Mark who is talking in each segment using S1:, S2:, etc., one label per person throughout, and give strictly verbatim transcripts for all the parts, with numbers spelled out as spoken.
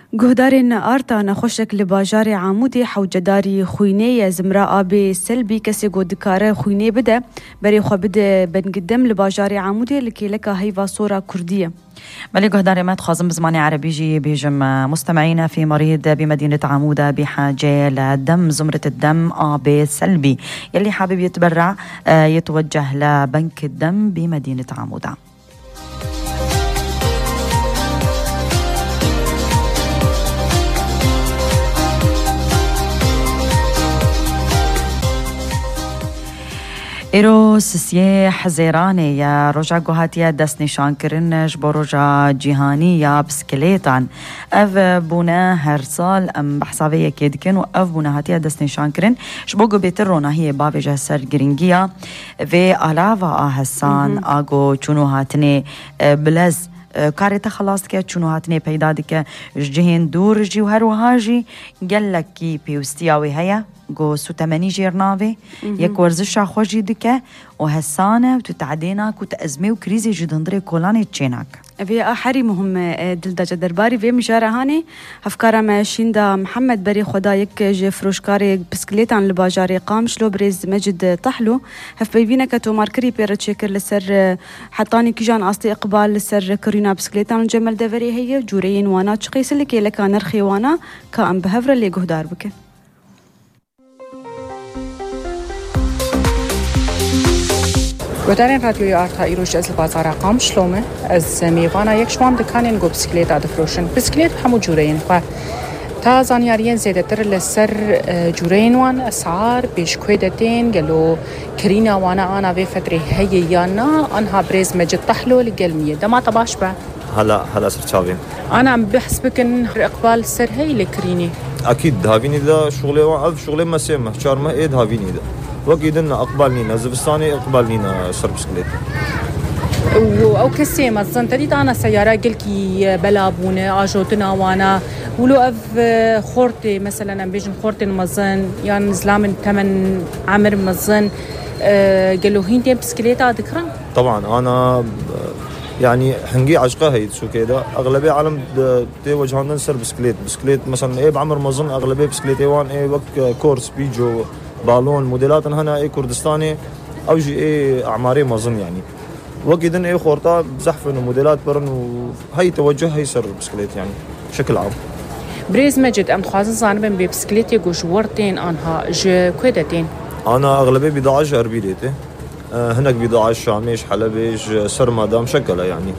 S1: گهدارین آرتا نخوشک لباجار عمودی حوجداری خوینه زمرا آب سلبی کسی گودکاره خوینه بده بری خو بده بنقدم لباجار عمودی لکی لکا هیوا صورة كردية.
S2: ملي قهداري ما تخازم بزماني عربي جي بيجم مستمعينا في مريض بمدينة عمودة بحاجة لدم زمرة الدم آب سلبي يلي حابب يتبرع يتوجه لبنك الدم بمدينة عمودة. ایرو سسیه حزیرانه یا رجع گوهاتیا دست نشان کرنش با رجع جهانی یا بسکلیتان اف بونه هر سال ام بحسابه یکی دکن و اف بونه هاتیا دست نشان کرن شبوگو بیتر رونا هی بابی جه سر گرینگیا و علاوه آهستان آگو چونو هاتنه بلز کارتا خلاص که چونو هاتنه پیدا دکه جهین دور جی و هر و هاجی گلکی پیوستیاوی هیا جو ستماني جيرنافي يك ورزش خوجي دكه وهسانه وتتعدينا كنت ازمه وكريزي جدندري كولاني تشيناك
S1: في احري مهم دلدجه درباري في مجاره هاني افكار ماشين دا محمد بري خدايك جي فروشكاري بسكليت عن الباجاري قام شلو بريز مجد طحلو هف بيبينا كتو ماركري بير تشيكر لسر حطاني كيجان اصلي اقبال لسر كرينا بسكليت عن جمل دفري هي جورين وانا تشقيس اللي كي لك نرخي وانا كام بهفر اللي جهدار بك
S3: گودارین رادیوی آرتا ایروش از بازار قام شلومه از میوانا یک شوام دکانین گو بسکلیت آدفروشن بسکلیت همو جورین و تا زانیاریین زیده تر لسر جورین وان اسعار بیش کویدتین گلو کرینا وانا آنا وی فتره هی یا نا آنها بريز مجد طحلو لقلمية ده ما طباش با
S4: هلا هلا سر شاوين
S3: أنا عم بحس بكن إقبال سر هي لكريني
S4: أكيد هافيني ده شغلي وعف شغلي ما سيما شار ما إيد هافيني ده وكيدنا أقبالنينا زبستاني أقبالنينا سر بسكليت
S3: أو كسي مزن تريد أنا سيارة قلكي بلابونة آجوتنا وانا ولو أف خورتي مثلا بيجن خورتي مزن يعني زلامن تمن عمر مزن قالوا هين بسكليتة ذكرا
S4: طبعا أنا يعني حنقي عشقة هيد شو كده أغلبية عالم تي وجهنا نسر بسكليت بسكليت مثلا إيه بعمر مزن أغلبية بسكليت إيوان إيه وقت كورس بيجو بالون موديلات هنا إيه كردستاني أو جي إيه أعماري مزن يعني وقيدن إيه خورطة بزحف إنه موديلات برن وهي توجه هي سر بسكليت يعني بشكل عام.
S3: بريز مجد أم خوازن زانبن بسكليت يجوش ورتين أنها ج كودتين.
S4: أنا أغلبية بداعش أربيليتي أه هناك بداعش شاميش حلبيش سر مادام شكله يعني.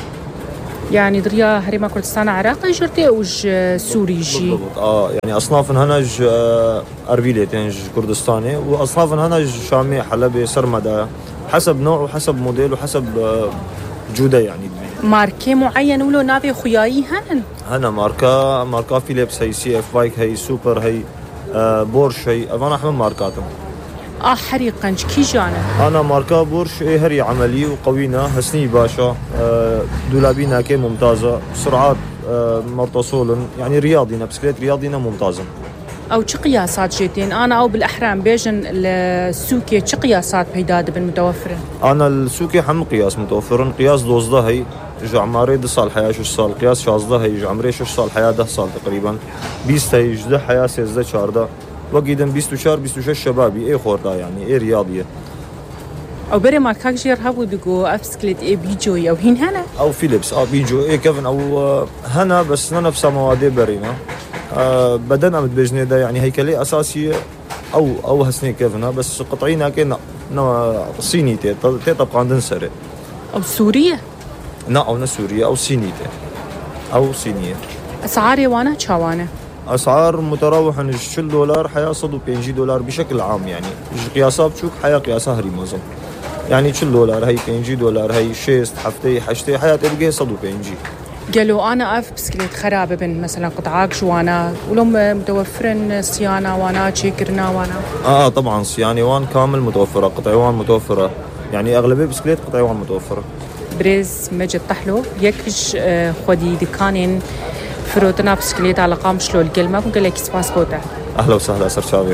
S3: يعني دريا هريما كردستان عراقي جرتي أو ج سوري جي.
S4: بالضبط آه يعني أصناف هنا ج أربيليتين ج كردستاني وأصناف هنا ج شامي حلبي سر مادا حسب نوع وحسب موديل وحسب جودة يعني.
S3: ماركة معين ولو نافي خياي هن؟
S4: هنا ماركة ماركة فيليبس هي سي اف بايك هي سوبر هي آه بورش هي أنا أحمل ماركاتهم.
S3: آه حريقاً كي جانا؟
S4: أنا ماركة بورش إيه هري عملي وقوينا هسني باشا آه دولابينا كي ممتازة سرعات آه مرتصول يعني رياضينا بسكليت رياضينا ممتازة.
S3: أو چه قياسات جيتين أنا أو بالأحرام بيجن السوكي چه قياسات بيداد بن متوفرن؟
S4: أنا السوكي حم قياس متوفرن قياس دوزده هي جو عماري ده صال حياة شش صال قياس شازده هي جو عمري شش صال حياة ده صال تقريبا بيست هي جده حياة سيزده شارده وقيدن بيستو شار بيستو شش شبابي إيه خوردا يعني إيه رياضية
S3: أو بري ماركاك جير هاو بيقو أفسكليت إيه بيجوي أو هين هنا؟
S4: أو فيليبس أو بيجو إيه كيفن أو هنا بس نفس موادي برينا أه بدنا متبجني ده يعني هيكلي أساسية أو أو هسني كيفنا بس قطعينا كنا نوع صيني تي تي طبقا عندنا سري
S3: أو سورية
S4: نا أو سورية أو صيني تي أو صينية
S3: أسعاري وانا شوانا
S4: أسعار متراوحة من شل دولار حياة صدو بينجي دولار بشكل عام يعني قياسات بشوك حياة قياسها هري مازم يعني شل دولار هي بينجي دولار هي شيست حفتي حشتي حياة تبقى صدو بينجي
S3: قالوا أنا أف بسكليت خرابة بن مثلا قطعاك جوانا ولهم متوفرن صيانة وانا تشيكرنا وانا
S4: آه طبعا صيانة وان كامل متوفرة قطعوان متوفرة يعني أغلبية بسكليت قطعوان متوفرة.
S3: بريز مجد طحلو يكش خودي دكانين فروتنا بسكليت على قام شلو القلمة وقال لك سباس بوتا.
S4: أهلا وسهلا سر شاوي.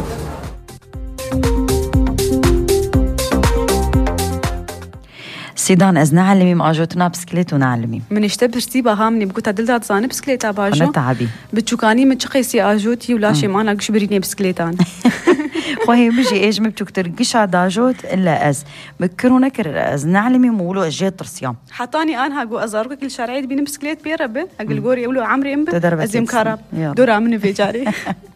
S2: سيدان از نعلمي معجوتنا بسكليت ونعلمي
S1: من اشتبر سيبا هامني بقولها دلدا تصاني بسكليتا باجو
S2: أنا تعبي
S1: بتشوكاني من شقيسي اجوتي ولا شي معنا قش بريني بسكليتان
S2: خوهي بيجي ايش مبتكتر قشا داجوت الا از مكرونا كر از نعلمي مولو اجيت ترسيام
S1: حطاني انا هاقو ازارك كل شارعي بيني بسكليت بيربه اقول غوري يقولوا عمري امبه
S2: تدربت
S1: ازيم
S2: تكسي.
S1: كرب
S2: يلا.
S1: دورا من بيجاري